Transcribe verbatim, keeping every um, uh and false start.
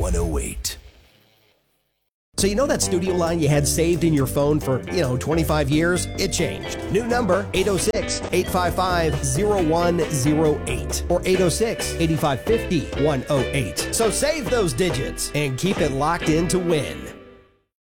one oh eight. So you know that studio line you had saved in your phone for, you know, twenty-five years? It changed. New number, eight oh six, eight five five, oh one oh eight or eight oh six, eight five five oh, one oh eight. So save those digits and keep it locked in to win.